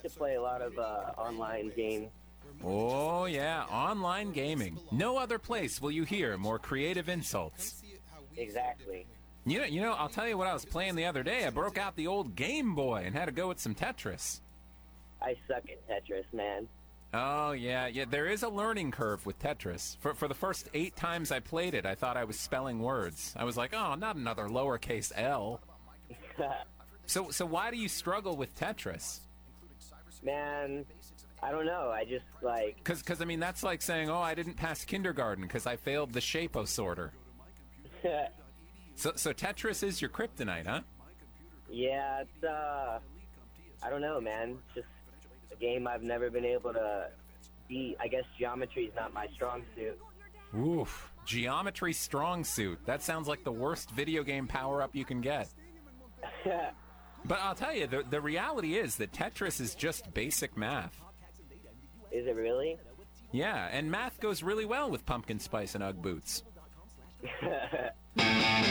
like to play a lot of online games. Oh, yeah, online gaming. No other place will you hear more creative insults. Exactly. I'll tell you what I was playing the other day. I broke out the old Game Boy and had to go with some Tetris. I suck at Tetris, man. Oh, yeah, there is a learning curve with Tetris. For the first 8 times I played it, I thought I was spelling words. I was like, oh, not another lowercase L. So why do you struggle with Tetris? Man, I don't know. I just, like... Because, I mean, that's like saying, oh, I didn't pass kindergarten because I failed the Shape-O sorter. So Tetris is your kryptonite, huh? Yeah, it's, I don't know, man. It's just a game I've never been able to beat. I guess geometry's not my strong suit. Oof. Geometry strong suit. That sounds like the worst video game power-up you can get. But I'll tell you, the reality is that Tetris is just basic math. Is it really? Yeah, and math goes really well with pumpkin spice and Ugg boots.